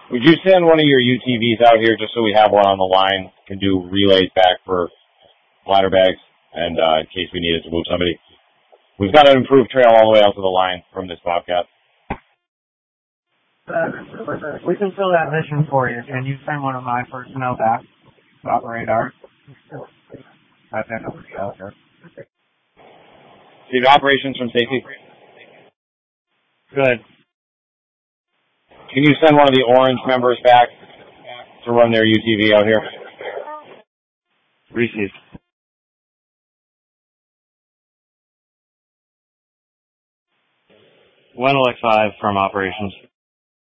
Would you send one of your UTVs out here just so we have one on the line, can do relays back for bladder bags, and in case we needed to move somebody? We've got an improved trail all the way out to the line from this Bobcat. We can fill that mission for you. Can you send one of my personnel back to operate ours? I've been over the out there. Steve, operations from safety. Good. Can you send one of the orange members back to run their UTV out here? Received. 1LX5 from operations.